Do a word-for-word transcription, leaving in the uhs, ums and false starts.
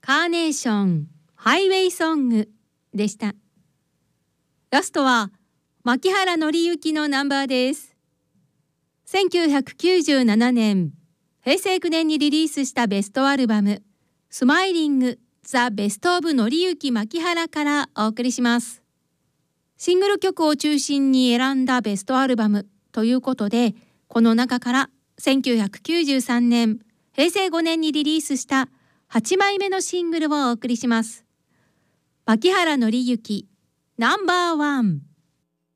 カーネーションハイウェイソングでした。ラストは牧原紀之のナンバーです。せんきゅうひゃくきゅうじゅうななねん、へいせいきゅうねんにリリースしたベストアルバムスマイリングザ・ベストオブ紀之牧原からお送りします。シングル曲を中心に選んだベストアルバムということで、この中からせんきゅうひゃくきゅうじゅうさんねん、へいせいごねんにリリースしたはちまいめのシングルをお送りします。牧原紀之ナンバーワン。